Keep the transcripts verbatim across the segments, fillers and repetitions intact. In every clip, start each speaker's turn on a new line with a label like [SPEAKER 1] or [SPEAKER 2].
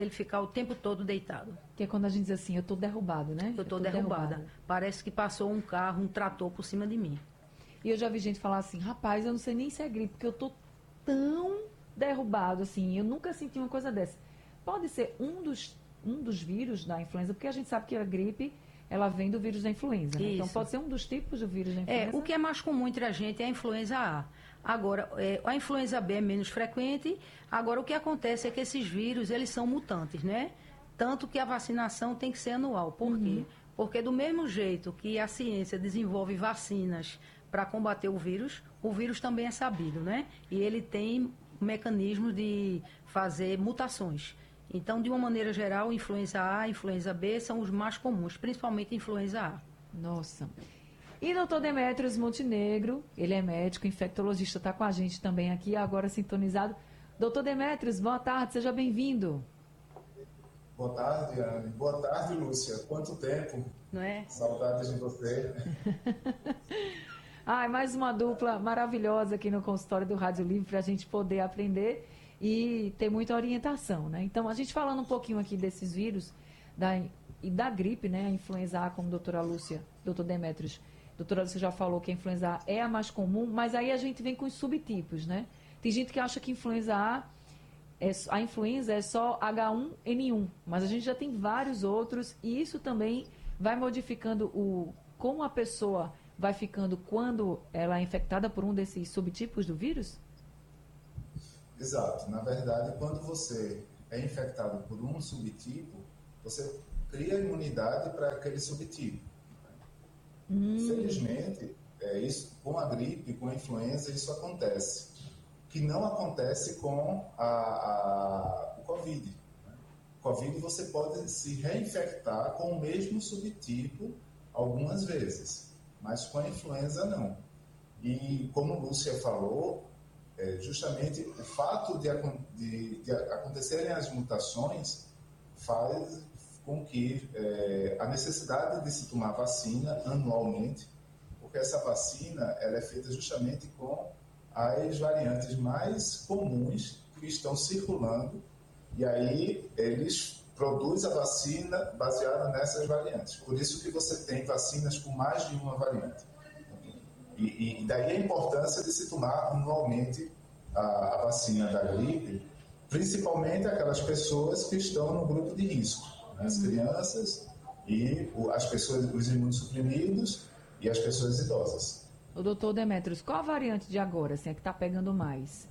[SPEAKER 1] ele ficar o tempo todo deitado.
[SPEAKER 2] Que é quando a gente diz assim, eu estou derrubado, né?
[SPEAKER 1] Eu estou derrubada. derrubada. Parece que passou um carro, um trator por cima de mim.
[SPEAKER 2] E eu já vi gente falar assim, rapaz, eu não sei nem se é gripe, porque eu estou tão derrubado, assim, eu nunca senti uma coisa dessa. Pode ser um dos, um dos vírus da influenza, porque a gente sabe que a gripe, ela vem do vírus da influenza, né? Então pode ser um dos tipos do vírus da influenza?
[SPEAKER 1] É, o que é mais comum entre a gente é a influenza A. Agora, é, a influenza B é menos frequente. Agora, o que acontece é que esses vírus, eles são mutantes, né? Tanto que a vacinação tem que ser anual. Por quê? Uhum. Porque do mesmo jeito que a ciência desenvolve vacinas para combater o vírus, o vírus também é sabido, né? E ele tem mecanismos de fazer mutações. Então, de uma maneira geral, influenza A, influenza B são os mais comuns, principalmente influenza A.
[SPEAKER 2] Nossa. E doutor Demetrios Montenegro, ele é médico, infectologista, está com a gente também aqui, agora sintonizado. doutor Demetrios, boa tarde, seja bem-vindo.
[SPEAKER 3] Boa tarde, Anne. Boa tarde, Lúcia. Quanto tempo?
[SPEAKER 1] Não é?
[SPEAKER 3] Saudades de você.
[SPEAKER 2] Ai, mais uma dupla maravilhosa aqui no consultório do Rádio Livre para a gente poder aprender e ter muita orientação, né? Então, a gente falando um pouquinho aqui desses vírus da, e da gripe, né? A influenza A, como a doutora Lúcia, doutor Demetrios, a doutora Lúcia já falou que a influenza A é a mais comum, mas aí a gente vem com os subtipos, né? Tem gente que acha que influenza A, é, a influenza é só H um N um, mas a gente já tem vários outros e isso também vai modificando o como a pessoa vai ficando quando ela é infectada por um desses subtipos do vírus?
[SPEAKER 3] Exato. Na verdade, quando você é infectado por um subtipo, você cria imunidade para aquele subtipo. Hum. Infelizmente, é, isso, com a gripe, com a influenza, isso acontece. Que não acontece com a, a, o Covid. Né? O Covid você pode se reinfectar com o mesmo subtipo algumas vezes, mas com a influenza não. E como Lúcia falou, é, justamente o fato de, de, de acontecerem as mutações faz com que é, a necessidade de se tomar vacina anualmente, porque essa vacina ela é feita justamente com as variantes mais comuns que estão circulando, e aí eles produzem a vacina baseada nessas variantes. Por isso que você tem vacinas com mais de uma variante. E, e daí a importância de se tomar anualmente a, a vacina da gripe, principalmente aquelas pessoas que estão no grupo de risco, né? As crianças e o, as pessoas, os imunossuprimidos e as pessoas idosas.
[SPEAKER 2] O doutor Demetrios, qual a variante de agora, assim, é que está pegando mais?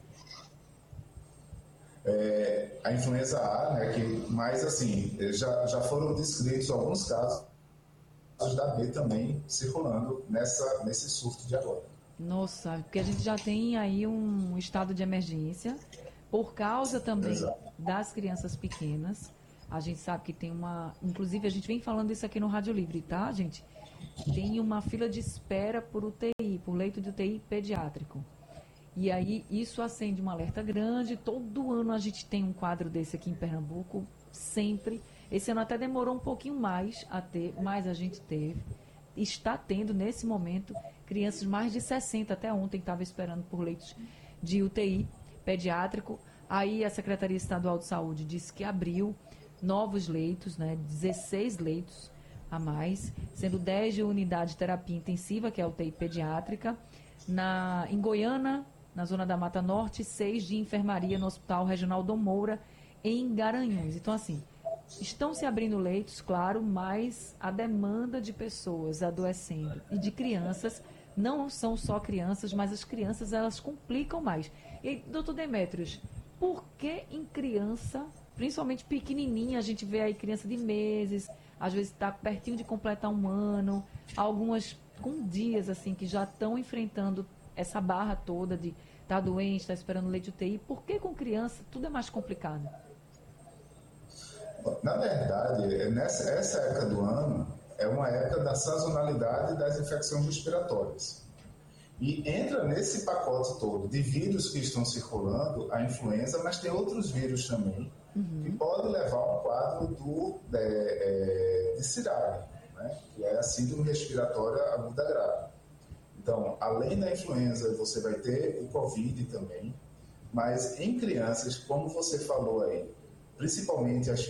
[SPEAKER 3] É, a influenza A, né, que mais assim, já, já foram descritos alguns casos da B também circulando nessa, nesse surto de agora.
[SPEAKER 2] Nossa, porque a gente já tem aí um estado de emergência, por causa também Exato. das crianças pequenas. A gente sabe que tem uma... Inclusive, a gente vem falando isso aqui no Rádio Livre, tá, gente? Tem uma fila de espera por U T I, por leito de U T I pediátrico. E aí, isso acende um alerta grande. Todo ano a gente tem um quadro desse aqui em Pernambuco, sempre. Esse ano até demorou um pouquinho mais a ter, mas a gente teve. Está tendo, nesse momento, crianças mais de sessenta, até ontem estava esperando por leitos de U T I pediátrico. Aí a Secretaria Estadual de Saúde disse que abriu novos leitos, né, dezesseis leitos a mais, sendo dez de unidade de terapia intensiva, que é a U T I pediátrica. Na, em Goiânia, na zona da Mata Norte, seis de enfermaria no Hospital Regional Dom Moura, em Garanhuns. Então, assim, estão se abrindo leitos, claro, mas a demanda de pessoas adoecendo e de crianças, não são só crianças, mas as crianças, elas complicam mais. E, doutor Demetrios, por que em criança, principalmente pequenininha, a gente vê aí criança de meses, às vezes está pertinho de completar um ano, algumas com dias, assim, que já estão enfrentando essa barra toda de estar tá doente, estar tá esperando leite U T I, por que com criança tudo é mais complicado?
[SPEAKER 3] Na verdade, nessa, essa época do ano é uma época da sazonalidade das infecções respiratórias. E entra nesse pacote todo de vírus que estão circulando a influenza, mas tem outros vírus também, uhum. que podem levar a um quadro do, de, é, de Cirari, né? Que é a síndrome respiratória aguda grave. Então, além da influenza, você vai ter o Covid também, mas em crianças, como você falou aí, principalmente as